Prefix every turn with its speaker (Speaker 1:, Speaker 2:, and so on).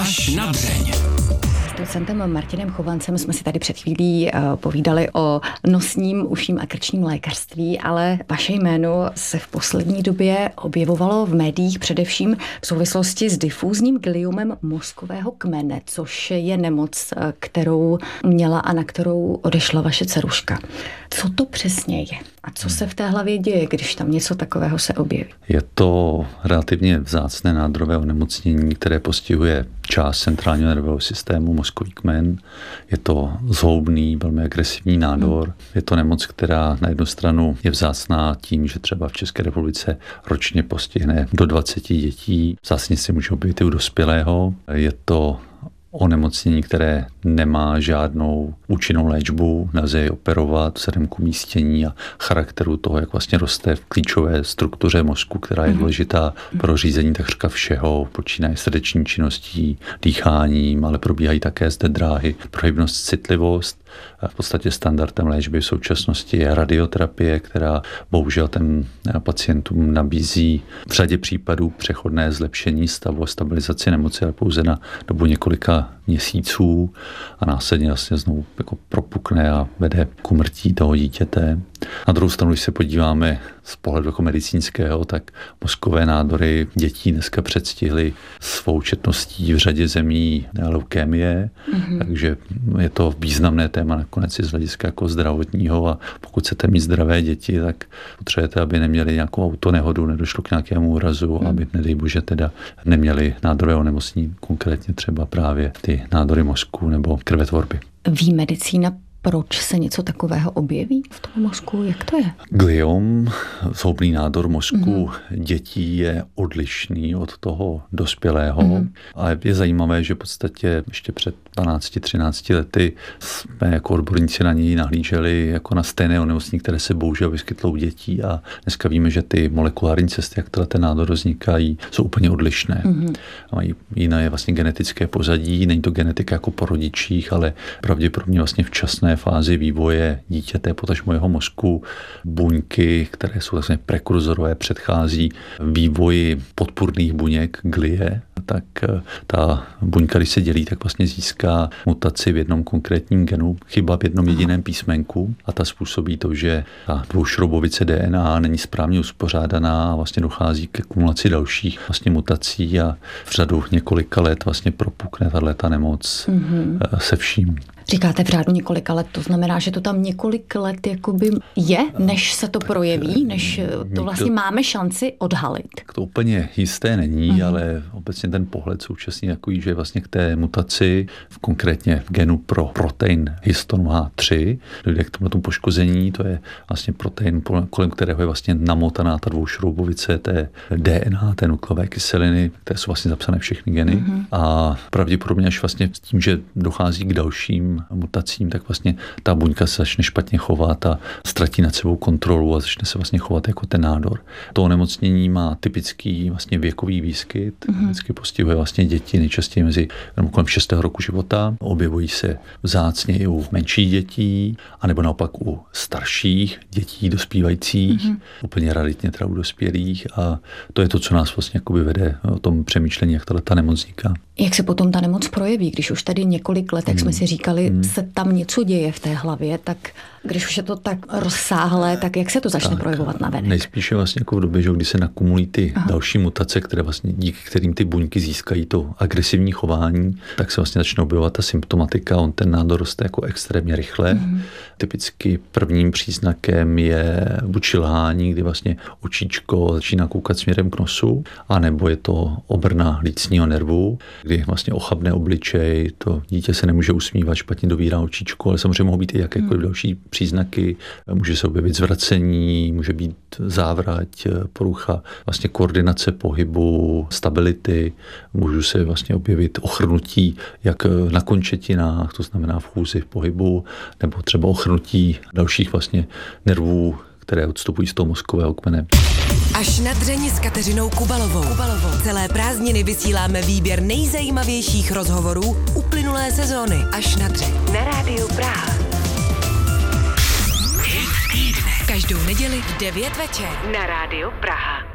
Speaker 1: Až na dřeň.
Speaker 2: S docentem Martinem Chovancem jsme si tady před chvílí povídali o nosním, ušním a krčním lékařství, ale vaše jméno se v poslední době objevovalo v médiích především v souvislosti s difúzním gliomem mozkového kmene, což je nemoc, kterou měla a na kterou odešla vaše dceruška. Co to přesně je a co se v té hlavě děje, když tam něco takového se objeví?
Speaker 3: Je to relativně vzácné nádorové onemocnění, které postihuje část centrálního nervového systému, mozkový kmen. Je to zhoubný, velmi agresivní nádor. Je to nemoc, která na jednu stranu je vzácná tím, že třeba v České republice ročně postihne do 20 dětí. Vzácně se může objevit i u dospělého. Je to onemocnění, které nemá žádnou účinnou léčbu, nelze je operovat vzhledem k umístění a charakteru toho, jak vlastně roste v klíčové struktuře mozku, která je důležitá pro řízení takřka všeho, počínaje srdeční činností, dýcháním, ale probíhají také zde dráhy pro hybnost, citlivost. V podstatě standardem léčby v současnosti je radioterapie, která bohužel pacientům nabízí v řadě případů přechodné zlepšení stavu a stabilizaci nemoci, ale pouze na dobu několika měsíců a následně vlastně znovu jako propukne a vede k úmrtí toho dítěte. Na druhou stranu, když se podíváme z pohledu jako medicínského, tak mozkové nádory dětí dneska předstihly svou četností v řadě zemí leukémie, takže je to významné téma nakonec i z hlediska jako zdravotního a pokud chcete mít zdravé děti, tak potřebujete, aby neměli nějakou autonehodu, nedošlo k nějakému úrazu, aby, nedej bože, teda neměli nádorové onemocnění, konkrétně třeba právě ty nádory mozku nebo krvetvorby.
Speaker 2: Ví medicína, proč se něco takového objeví v tom mozku? Jak to je?
Speaker 3: Gliom, zhoubný nádor mozku dětí, je odlišný od toho dospělého. A je zajímavé, že v podstatě ještě před 12-13 lety jsme jako odborníci na něj nahlíželi jako na stejné onemocnění, které se bohužel vyskytlo u dětí a dneska víme, že ty molekulární cesty, jak teda ten nádor vznikají, jsou úplně odlišné. Mají jiné je vlastně genetické pozadí, není to genetika jako po rodičích, ale pravděpodobně vlastně včasné fázi vývoje dítěte, potažmo jeho mozku, buňky, které jsou vlastně prekurzorové, předchází vývoji podpůrných buněk glie, tak ta buňka, když se dělí, tak vlastně získá mutaci v jednom konkrétním genu, chyba v jednom jediném písmenku a ta způsobí to, že ta dvoušroubovice DNA není správně uspořádaná a vlastně dochází ke kumulaci dalších vlastně mutací a v řadu několika let vlastně propukne ta nemoc se vším.
Speaker 2: Říkáte v řádu několika let, to znamená, že to tam několik let jakoby je, než se to projeví, než to vlastně máme šanci odhalit.
Speaker 3: To úplně jisté není, ale obecně ten pohled současně takový, že vlastně k té mutaci, konkrétně v genu pro protein histonu H3, dojde k tomu poškození, to je vlastně protein, kolem kterého je vlastně namotaná ta dvoušroubovice té DNA, té nukleové kyseliny, které jsou vlastně zapsané všechny geny a pravděpodobně až vlastně s tím, že dochází k dalším mutacím, tak vlastně ta buňka se začne špatně chovat a ztratí nad sebou kontrolu a začne se vlastně chovat jako ten nádor. To onemocnění má typický vlastně věkový výskyt, vždycky postihuje vlastně děti nejčastěji mezi kolem 6. roku života. Objevují se vzácně i u menších dětí, anebo naopak u starších dětí, dospívajících, úplně raritně teda u dospělých a to je to, co nás vlastně jakoby vede o tom přemýšlení, jak ta nemoc vzniká.
Speaker 2: Jak se potom ta nemoc projeví, když už tady několik let, jak jsme si říkali, se tam něco děje v té hlavě, tak když už je to tak rozsáhlé, tak jak se to začne projevovat navenek?
Speaker 3: Nejspíše vlastně jako v době, že kdy se nakumulují ty další mutace, které vlastně díky kterým ty buňky získají to agresivní chování, tak se vlastně začne objevovat ta symptomatika, ten nádor roste jako extrémně rychle. Typicky prvním příznakem je buď lhání, kdy vlastně očičko začíná koukat směrem k nosu, anebo je to obrna lícního nervu, kdy vlastně ochabne obličej, to dítě se nemůže usmívat, špatně dovírá očičko, ale samozřejmě mohou být i jakékoliv další příznaky. Může se objevit zvracení, může být závrať, porucha vlastně koordinace pohybu, stability, můžou se vlastně objevit ochrnutí jak na končetinách, to znamená v chůzi, v pohybu, nebo třeba ochrnutí dalších vlastně nervů, které odstupují z toho mozkového kmene.
Speaker 4: Až na dřeň s Kateřinou Kubalovou. Celé prázdniny vysíláme výběr nejzajímavějších rozhovorů uplynulé sezóny. Až na dřeň. Na rádiu Praha. Každou neděli v 9 večer. Na rádiu Praha.